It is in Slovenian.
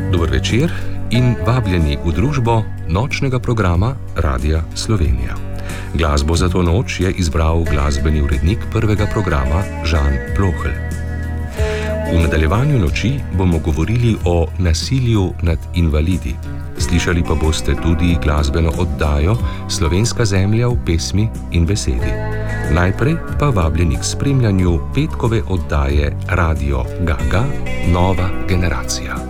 Dober večer in vabljeni v družbo nočnega programa Radia Slovenija. Glasbo za to noč je izbral glasbeni urednik prvega programa Žan Plohelj. V nadaljevanju noči bomo govorili o nasilju nad invalidi. Slišali pa boste tudi glasbeno oddajo Slovenska zemlja v pesmi in besedi. Najprej pa vabljeni k spremljanju petkove oddaje Radio Gaga Nova generacija.